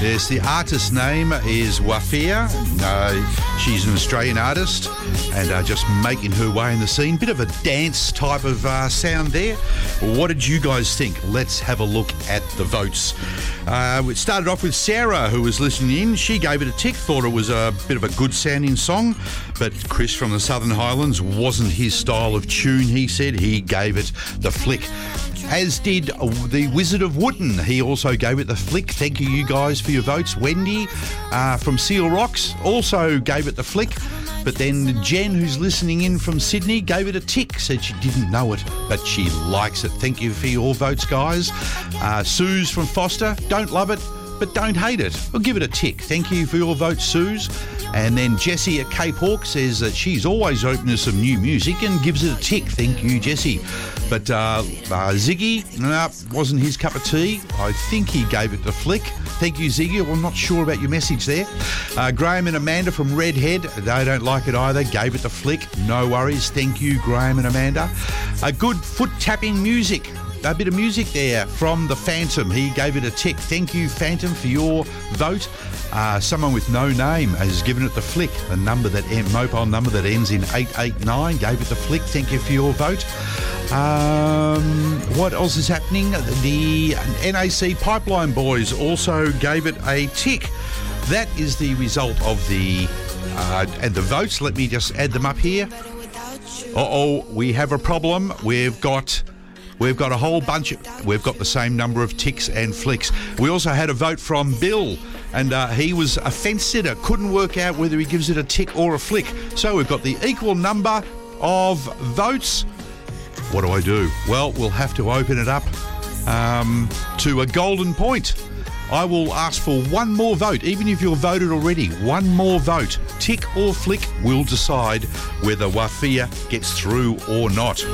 Yes, the artist's name is Wafia. She's an Australian artist and just making her way in the scene. Bit of a dance type of sound there. What did you guys think? Let's have a look at the votes. We started off with Sarah, who was listening in. She gave it a tick, thought it was a bit of a good sounding song, but Chris from the Southern Highlands wasn't his style of tune, he said. He gave it the flick. As did the Wizard of Wootton. He also gave it the flick. Thank you guys for your votes. Wendy from Seal Rocks also gave it the flick. But then Jen, who's listening in from Sydney, gave it a tick, said she didn't know it, but she likes it. Thank you for your votes, guys. Suze from Foster, don't love it, but don't hate it. We'll give it a tick. Thank you for your vote, Suze. And then Jessie at Cape Hawk says that she's always open to some new music and gives it a tick. Thank you, Jessie. But Ziggy, wasn't his cup of tea. I think he gave it the flick. Thank you, Ziggy. Well, I'm not sure about your message there. Graham and Amanda from Redhead, they don't like it either. Gave it the flick. No worries. Thank you, Graham and Amanda. Good foot tapping music. A bit of music there from the Phantom. He gave it a tick. Thank you, Phantom, for your vote. Someone with no name has given it the flick. The number that mobile number that ends in 889 gave it the flick. Thank you for your vote. What else is happening? The NAC Pipeline Boys also gave it a tick. That is the result of the and the votes. Let me just add them up here. We have a problem. We've got a whole bunch. We've got the same number of ticks and flicks. We also had a vote from Bill, and he was a fence sitter. Couldn't work out whether he gives it a tick or a flick. So we've got the equal number of votes. What do? Well, we'll have to open it up to a golden point. I will ask for one more vote, even if you've voted already. One more vote. Tick or flick will decide whether Wafia gets through or not.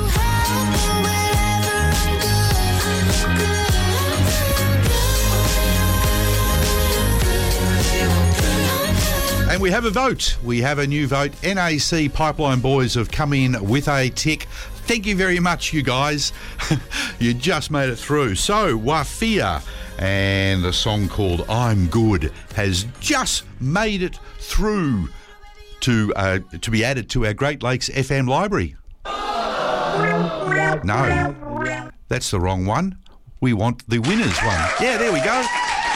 And we have a vote. We have a new vote. NAC Pipeline Boys have come in with a tick. Thank you very much, you guys. You just made it through. So, Wafia and the song called I'm Good has just made it through to be added to our Great Lakes FM library. No, that's the wrong one. We want the winners one. Yeah, there we go.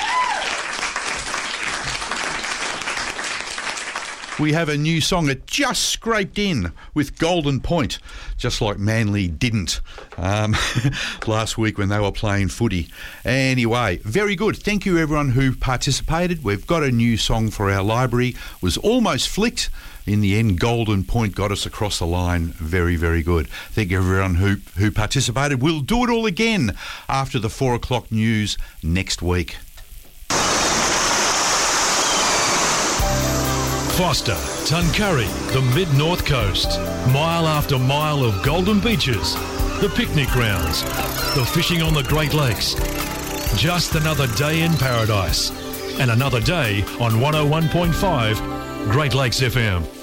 We have a new song. It just scraped in with Golden Point, just like Manly didn't last week when they were playing footy. Anyway, very good. Thank you, everyone who participated. We've got a new song for our library. Was almost flicked. In the end, Golden Point got us across the line. Very, very good. Thank you, everyone who participated. We'll do it all again after the 4 o'clock news next week. Foster, Tuncurry, the mid-north coast. Mile after mile of golden beaches, the picnic grounds, the fishing on the Great Lakes. Just another day in paradise. And another day on 101.5 Great Lakes FM.